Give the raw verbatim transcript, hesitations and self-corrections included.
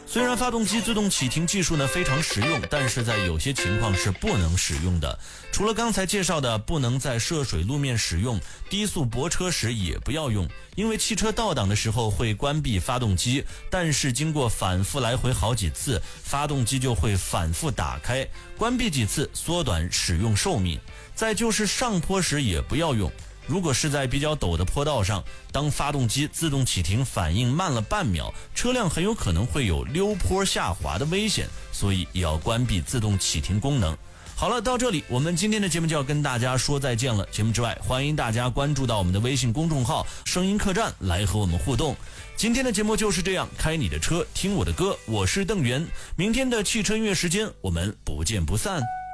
虽然发动机自动启停技术呢非常实用，但是在有些情况是不能使用的。除了刚才介绍的不能在涉水路面使用，低速泊车时也不要用，因为汽车倒档的时候会关闭发动机，但是经过反复来回好几次，发动机就会反复打开，关闭几次缩短使用寿命。再就是上坡时也不要用，如果是在比较陡的坡道上，当发动机自动启停反应慢了半秒，车辆很有可能会有溜坡下滑的危险，所以也要关闭自动启停功能。好了，到这里我们今天的节目就要跟大家说再见了。节目之外，欢迎大家关注到我们的微信公众号声音客栈来和我们互动。今天的节目就是这样，开你的车听我的歌，我是邓源。明天的汽车音乐时间我们不见不散。